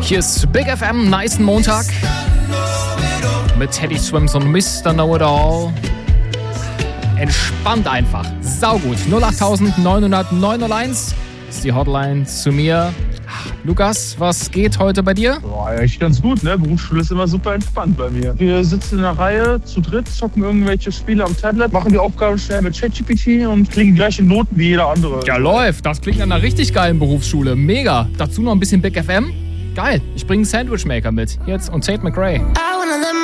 Hier ist Big FM, nice Montag. Mit Teddy Swims und Mr. Know-It-All. Entspannt einfach. Saugut. 08000 900 901 ist die Hotline zu mir. Lukas, was geht heute bei dir? Boah, echt ganz gut, ne? Berufsschule ist immer super entspannt bei mir. Wir sitzen in der Reihe zu dritt, zocken irgendwelche Spiele am Tablet, machen die Aufgaben schnell mit ChatGPT und kriegen die gleichen Noten wie jeder andere. Ja, läuft. Das klingt an einer richtig geilen Berufsschule. Mega. Dazu noch ein bisschen Big FM. Geil. Ich bringe einen Sandwichmaker mit. Jetzt und Tate McRae.